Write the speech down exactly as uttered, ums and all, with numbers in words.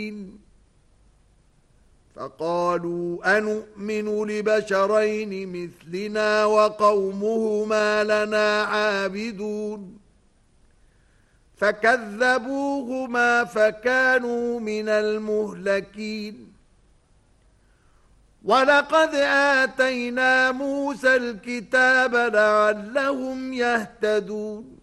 فقالوا أنؤمن لبشرين مثلنا وقومهما لنا عابدون فكذبوهما فكانوا من المهلكين ولقد آتينا موسى الكتاب لعلهم يهتدون